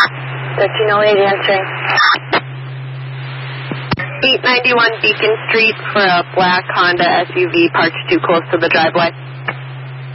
1308 answering. 891 Beacon Street for a black Honda SUV parked too close to the driveway.